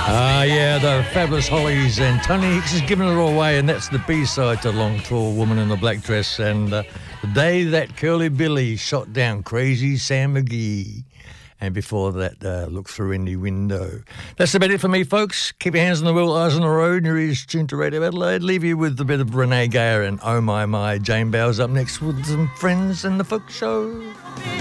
Yeah, the Fabulous Hollies, and Tony Hicks is giving it all away, and that's the B-side to Long Tall Woman in the Black Dress, and the day that Curly Billy shot down Crazy Sam McGee. And before that, Look Through Any Window. That's about it for me, folks. Keep your hands on the wheel, eyes on the road, and your ears tuned to Radio Adelaide. Leave you with a bit of Renee Gayer and Oh My My. Jane Bowers up next with some friends and the folk show.